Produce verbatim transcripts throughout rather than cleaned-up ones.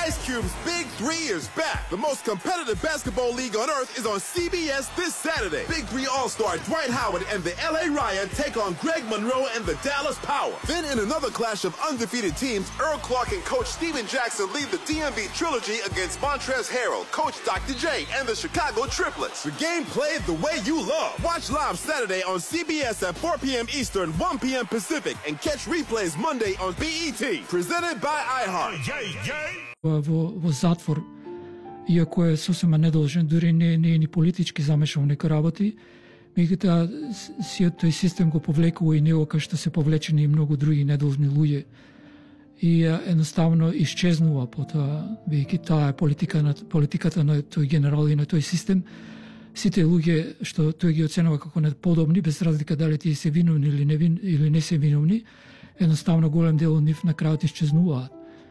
Ice Cube's Big Three is back. The most competitive basketball league on earth is on C B S this Saturday. Big Three All-Star Dwight Howard and the L A Riot take on Greg Monroe and the Dallas Power. Then in another clash of undefeated teams, Earl Clark and Coach Steven Jackson lead the D M V Trilogy against Montrezl Harrell, Coach Doctor J, and the Chicago Triplets. The game played the way you love. Watch live Saturday on C B S at four p.m. Eastern, one p.m. Pacific, and catch replays Monday on B E T. Presented by iHeart. Во, во затвор, иако е сосема недолжен, дури не, не е ни политички замешан во некои работи, меѓутоа сиот тој систем го повлекува и него кај што се повлечени и многу други недолжни луѓе. И а, едноставно исчезнува потоа, веќе таа е политика на, политиката на тој генерал и на тој систем. Сите луѓе што тој ги оценува како неподобни, без разлика дали тие се виновни или не, вин, или не се виновни, едноставно голем дел од нив на крајот исчезнуваат.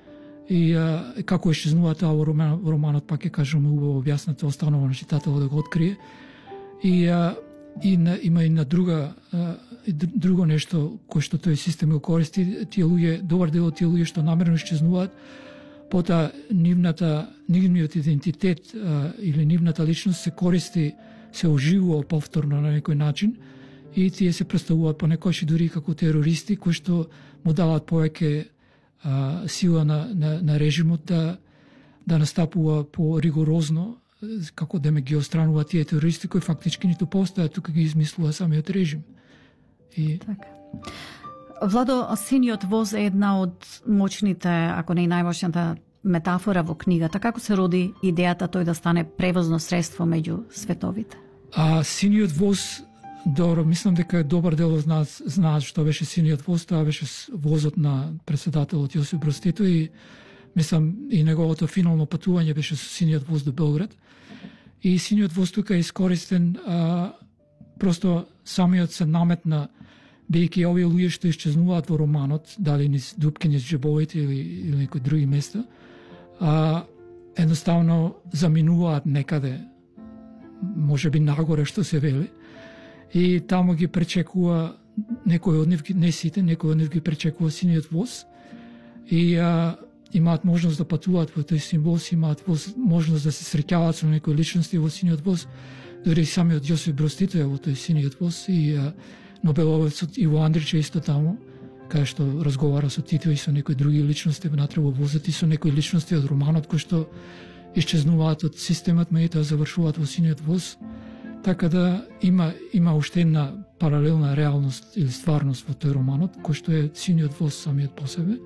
И а, како исчезнува тоа во романот, во романот пак ќе кажам убаво објаснато, останува на читателот да го открие. И, а, и на, има и на друга а, друго нешто кој што тој систем го користи, тие луѓе, добар дел од тие луѓе што намерно исчезнуваат, потоа нивната нивниот идентитет а, или нивната личност се користи, се оживува повторно на некој начин и тие се представуваат понекогаш дури како терористи кои што му даваат повеќе а, сила на, на, на режимот да, да настапува по-ригорозно, како да ме ги остранува тие терористи кои фактички ниту постојат, тука ги измислува самиот режим. И... Така. Владо, синиот воз е една од мощните, ако не и најмощната метафора во книгата. Како се роди идејата тој да стане превозно средство меѓу световите? А синиот воз, добро, мислам дека добар дел од нас знаат што беше синиот воз, тоа беше возот на претседателот Јосип Брз Тито и мислам и неговото финално патување беше со синиот воз до Белград. И синиот воз тука е искористен, а, просто самиот се наметна, бидејќи овие луѓе што исчезнуваат во романот, дали низ дупки низ џебовите или, или некои други места, а, едноставно заминуваат некаде, може би нагоре што се вели, и таму ги пречекува некој од нив, не сите, некој од нив ги пречекува синиот воз и а, имаат можност да патуваат во тој син воз, имаат воз, можност да се среќаваат со некои личности во синиот воз, дори самиот Јосип Брз Тито е во тој синиот воз и а, Нобеловецот Иво Андрич е исто таму, кај што разговара со Тито и со некои други личности внатре во возот и со некои личности од романот кои што исчезнуваат од системот, меѓутоа завршуваат во синиот воз. Така да има има уште една паралелна реалност или стварност во тој романот, кој што е синиот воз самиот по себе.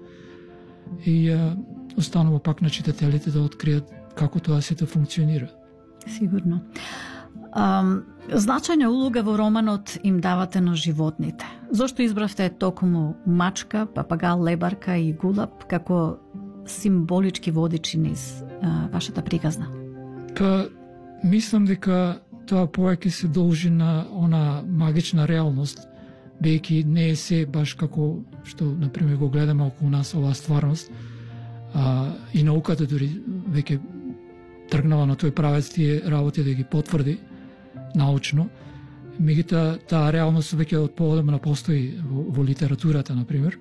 И а, останува пак на читателите да откријат како тоа сето функционира. Сигурно. Um, значајна улога во романот им давате на животните. Зошто избравте токму мачка, папагал, лебарка и гулаб како символички водичи низ uh, вашата приказна? Па, мислам дека тоа повеќе се должи на она магична реалност, бидејќи не е се баш како што, например, го гледаме околу нас оваа стварност, а, и науката дури веќе тргнала на тој правец тие работи да ги потврди научно. Меѓутоа, таа реалност веќе од поодамна постои во, во литературата, например,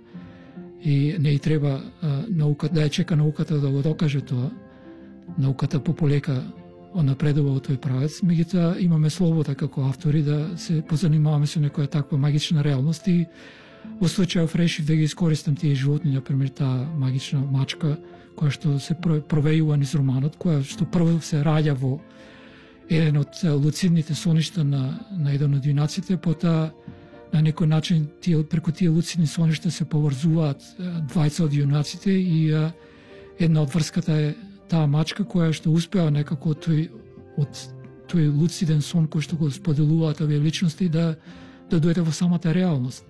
и не и треба а, наука, да ја чека науката да го докаже тоа. Науката пополека напредува во тој правец, меѓутоа имаме слобода како автори да се позанимаваме со некоја таква магична реалност и во случајов решив да ги искористам тие животни, например таа магична мачка која што се провејува низ романот, која што прво се раѓа во еден од луцидните соништа на, на еден од јунаците, потоа на некој начин тие, преку тие луцидни соништа се поврзуваат двајца од јунаците и а, една од врската е таа мачка која што успеа некако тој, од тој луциден сон кој што го споделуваат овие личности да, да дојде во самата реалност.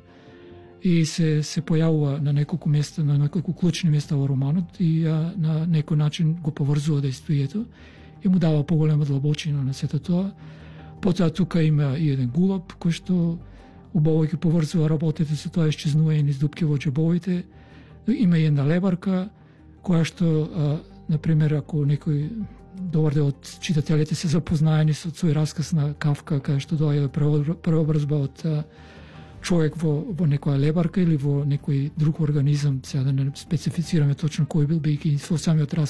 И се, се појавува на неколку места, на неколку клучни места во романот и а, на некој начин го поврзува действието и му дава поголема длабочина на сето тоа. Потоа тука има и еден гулаб кој што убаво ги поврзува работите со тоа исчезнување низ дупки во џебовите. Има и една лебарка која што а, например, ако некој добар дел од читателите се запознаени со свој расказ на Кафка, кај што доаѓа преобразба од а, човек во, во некоја лебарка или во некој друг организам, сега да не специфицираме точно кој бил, бидејќи во самиот